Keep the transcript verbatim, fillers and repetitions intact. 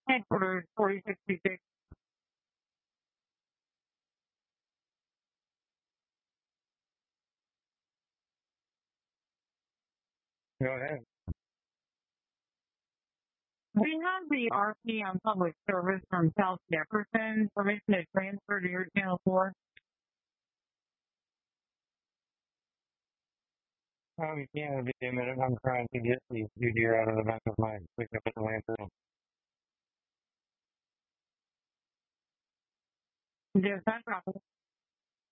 Headquarters, forty sixty-six. Go ahead. We have the R P on public service from South Jefferson. Permission to transfer to your channel four. Oh, you can't be a minute. I'm trying to get these two deer out of the back of my pickup at the landfill. Yes, that's right.